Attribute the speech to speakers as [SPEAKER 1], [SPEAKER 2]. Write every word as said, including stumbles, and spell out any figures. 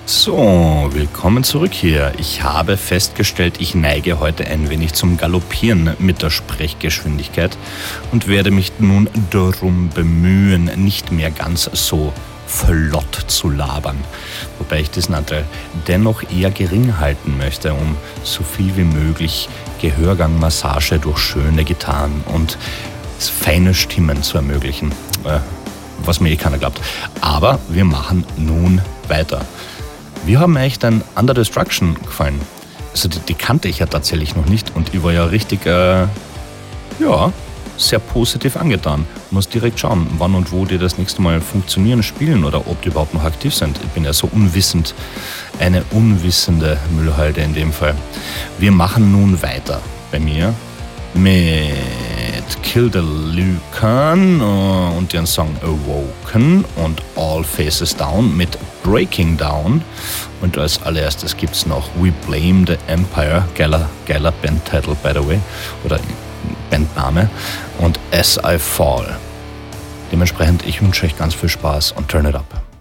[SPEAKER 1] So, willkommen zurück hier. Ich habe festgestellt, ich neige heute ein wenig zum Galoppieren mit der Sprechgeschwindigkeit und werde mich nun darum bemühen, nicht mehr ganz so flott zu labern. Wobei ich diesen Anteil dennoch eher gering halten möchte, um so viel wie möglich Gehörgangmassage durch schöne Gitarren und feine Stimmen zu ermöglichen. Äh, was mir eh keiner glaubt. Aber wir machen nun weiter. Wie haben euch denn Under Destruction gefallen? Also die, die kannte ich ja tatsächlich noch nicht und ich war ja richtig, äh, ja, sehr positiv angetan. Muss direkt schauen, wann und wo die das nächste Mal funktionieren, spielen oder ob die überhaupt noch aktiv sind. Ich bin ja so unwissend, eine unwissende Müllhalde in dem Fall. Wir machen nun weiter bei mir mit Kill the Lucan und ihren Song Awoken und All Faces Down mit Breaking Down. Und als allererstes gibt's noch We Blame the Empire, geiler, geiler Bandtitle by the way, oder Bandname, und As I Fall. Dementsprechend, ich wünsche euch ganz viel Spaß und turn it up.